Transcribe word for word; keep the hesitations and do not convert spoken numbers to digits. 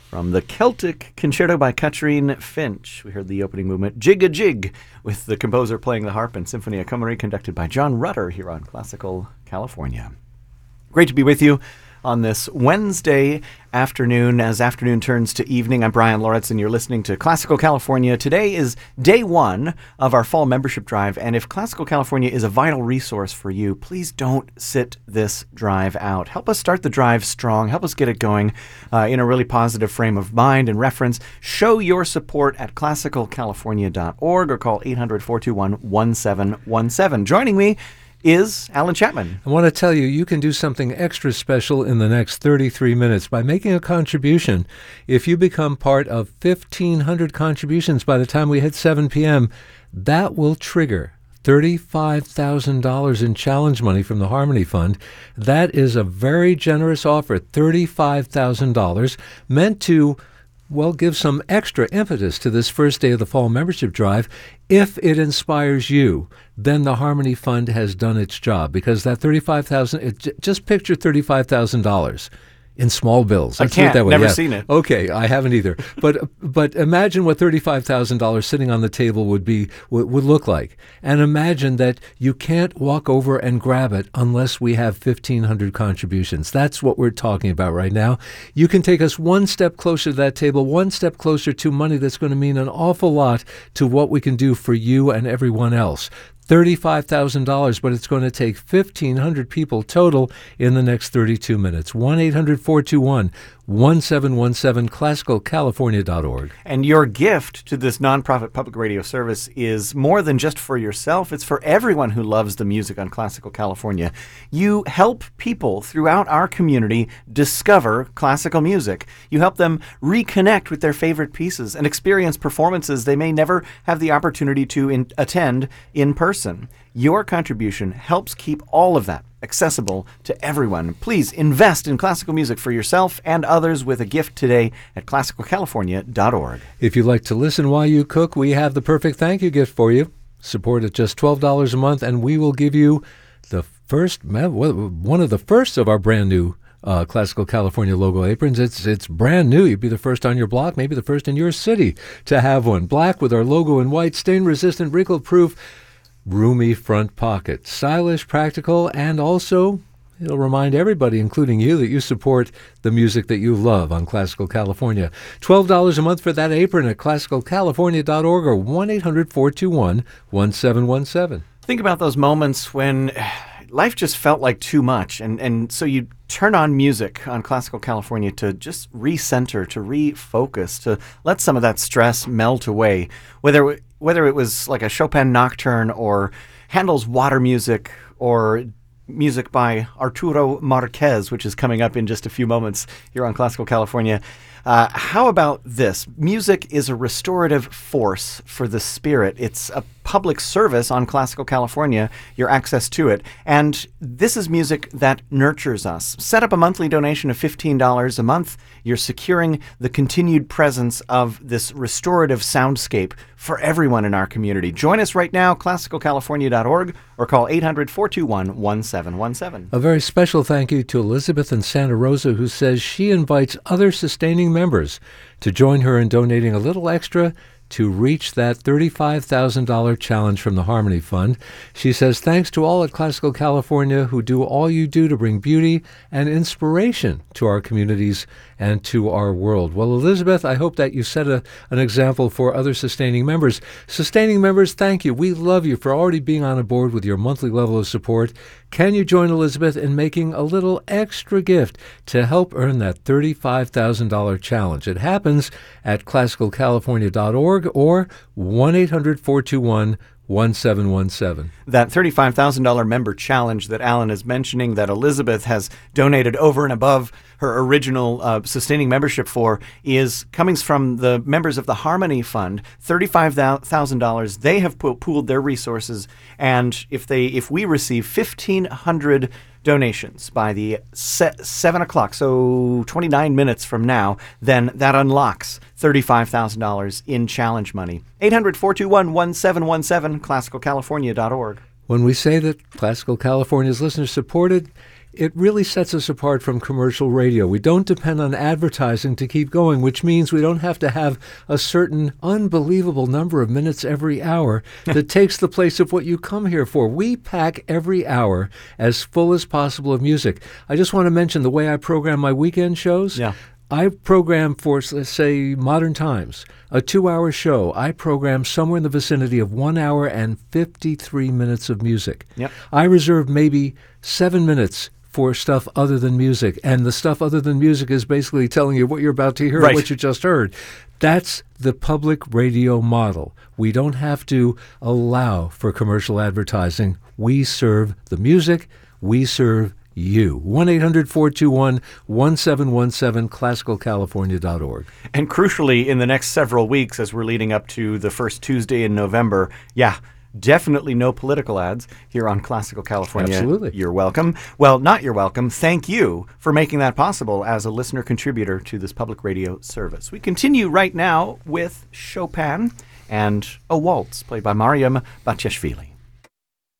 From the Celtic Concerto by Catherine Finch, we heard the opening movement, Jig a Jig, with the composer playing the harp, and Symphonia Cymru conducted by John Rutter here on Classical California. Great to be with you on this Wednesday afternoon. As afternoon turns to evening, I'm Brian Loritz, and you're listening to Classical California. Today is day one of our fall membership drive, and if Classical California is a vital resource for you, please don't sit this drive out. Help us start the drive strong. Help us get it going uh, in a really positive frame of mind and reference. Show your support at classical california dot org or call eight hundred, four two one, one seven one seven. Joining me is Alan Chapman. I want to tell you, you can do something extra special in the next thirty-three minutes by making a contribution. If you become part of fifteen hundred contributions by the time we hit seven p.m., that will trigger thirty-five thousand dollars in challenge money from the Harmony Fund. That is a very generous offer, thirty-five thousand dollars, meant to, well, give some extra impetus to this first day of the fall membership drive. If it inspires you, then the Harmony Fund has done its job, because that thirty-five thousand dollars, j- just picture thirty-five thousand dollars in small bills. Let's I can't. That way. Never yeah. seen it. Okay, I haven't either. But but imagine what thirty-five thousand dollars sitting on the table would be would, would look like, and imagine that you can't walk over and grab it unless we have fifteen hundred contributions. That's what we're talking about right now. You can take us one step closer to that table, one step closer to money that's going to mean an awful lot to what we can do for you and everyone else. thirty-five thousand dollars, but it's going to take fifteen hundred people total in the next thirty-two minutes. one eight hundred, four two one, one seven one seven, classical california dot org. And your gift to this nonprofit public radio service is more than just for yourself. It's for everyone who loves the music on Classical California. You help people throughout our community discover classical music. You help them reconnect with their favorite pieces and experience performances they may never have the opportunity to in- attend in person. Your contribution helps keep all of that accessible to everyone. Please invest in classical music for yourself and others with a gift today at classical california dot org. If you'd like to listen while you cook, we have the perfect thank you gift for you. Support at just twelve dollars a month, and we will give you the first, one of the first of our brand new Uh, Classical California logo aprons. It's it's brand new. You'd be the first on your block, maybe the first in your city to have one. Black with our logo in white, stain-resistant, wrinkle-proof, roomy front pocket. Stylish, practical, and also it'll remind everybody, including you, that you support the music that you love on Classical California. twelve dollars a month for that apron at classical california dot org or one eight hundred, four two one, one seven one seven. Think about those moments when life just felt like too much, and, and so you turn on music on Classical California to just recenter, to refocus, to let some of that stress melt away. Whether whether it was like a Chopin nocturne or Handel's Water Music or music by Arturo Marquez, which is coming up in just a few moments here on Classical California. Uh, how about this? Music is a restorative force for the spirit. It's a public service on Classical California, your access to it. And this is music that nurtures us. Set up a monthly donation of fifteen dollars a month. You're securing the continued presence of this restorative soundscape for everyone in our community. Join us right now, classical california dot org, or call eight hundred, four two one, one seven one seven. A very special thank you to Elizabeth in Santa Rosa, who says she invites other sustaining members to join her in donating a little extra to reach that thirty-five thousand dollars challenge from the Harmony Fund. She says, thanks to all at Classical California who do all you do to bring beauty and inspiration to our communities and to our world. Well, Elizabeth, I hope that you set a, an example for other sustaining members. Sustaining members, thank you. We love you for already being on a board with your monthly level of support. Can you join Elizabeth in making a little extra gift to help earn that thirty-five thousand dollars challenge? It happens at classical california dot org or one eight hundred, four two one, one seven one seven. That thirty-five thousand dollars member challenge that Alan is mentioning, that Elizabeth has donated over and above her original uh, sustaining membership for, is coming from the members of the Harmony Fund. thirty-five thousand dollars. They have po- pooled their resources, and if they if we receive fifteen hundred donations by the se- seven o'clock, so twenty-nine minutes from now, then that unlocks thirty-five thousand dollars in challenge money. eight hundred, four two one, one seven one seven, classical california dot org. When we say that Classical California's listeners supported, it really sets us apart from commercial radio. We don't depend on advertising to keep going, which means we don't have to have a certain unbelievable number of minutes every hour that takes the place of what you come here for. We pack every hour as full as possible of music. I just want to mention the way I program my weekend shows. Yeah. I program for, let's say, Modern Times, a two-hour show. I program somewhere in the vicinity of one hour and fifty-three minutes of music. Yep. I reserve maybe seven minutes for stuff other than music, and the stuff other than music is basically telling you what you're about to hear, right. what you just heard. That's the public radio model. We don't have to allow for commercial advertising. We serve the music. We serve you. one eight hundred four two one one seven one seven, classical california dot org. And crucially, in the next several weeks, as we're leading up to the first Tuesday in November, yeah, definitely no political ads here on Classical California. Absolutely. You're welcome. Well, not you're welcome. Thank you for making that possible as a listener contributor to this public radio service. We continue right now with Chopin and a waltz played by Mariam Bacheshvili.